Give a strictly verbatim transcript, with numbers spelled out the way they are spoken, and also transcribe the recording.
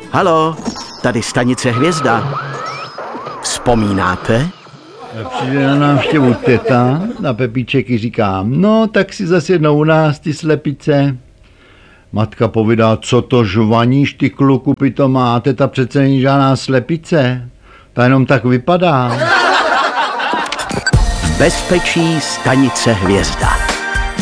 Halo, tady stanice Hvězda. Vzpomínáte? Přijde na návštěvu teta a Pepíček jí říká, no tak si zase jednou u nás, ty slepice. Matka povídá, co to žvaníš, ty kluku pitomá, a teta přece není žádná slepice, ta jenom tak vypadá. V bezpečí stanice Hvězda.